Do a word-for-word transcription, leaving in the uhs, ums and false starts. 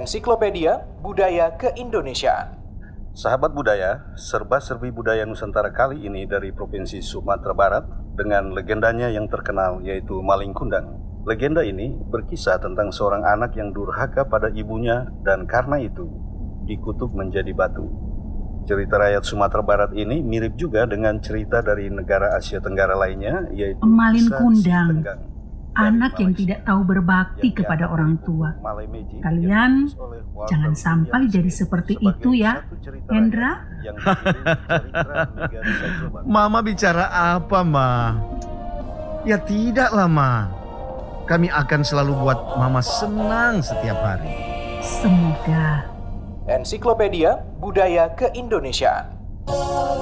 Ensiklopedia Budaya Keindonesiaan. Sahabat budaya, serba-serbi budaya Nusantara kali ini dari Provinsi Sumatera Barat dengan legendanya yang terkenal yaitu Maling Kundang. Legenda ini berkisah tentang seorang anak yang durhaka pada ibunya dan karena itu dikutuk menjadi batu. Cerita rakyat Sumatera Barat ini mirip juga dengan cerita dari negara Asia Tenggara lainnya yaitu Malin kisah Kundang, Si Tenggang. anak yang tidak tahu berbakti kepada orang tua. Kalian jangan sampai jadi seperti itu ya, Hendra. Mama bicara apa, Ma? Ya tidaklah, Ma. Kami akan selalu buat Mama senang setiap hari. Semoga. Ensiklopedia Budaya Keindonesiaan.